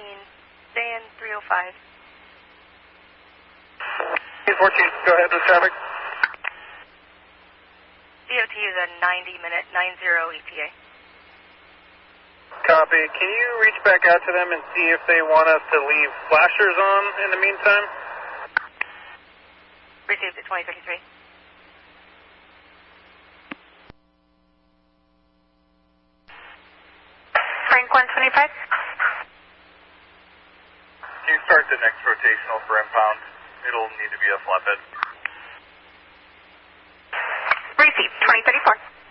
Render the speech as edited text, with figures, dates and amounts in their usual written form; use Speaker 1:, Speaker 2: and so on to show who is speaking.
Speaker 1: stay in 305.
Speaker 2: 14, go ahead with traffic.
Speaker 1: DOT is a 90-minute 90 ETA.
Speaker 2: Copy. Can you reach back out to them and see if they want us to leave flashers on in the meantime?
Speaker 1: Received at 2033.
Speaker 3: Frank 125.
Speaker 2: Can you start the next rotational for impound? It'll need to be a flatbed.
Speaker 3: Received 2034.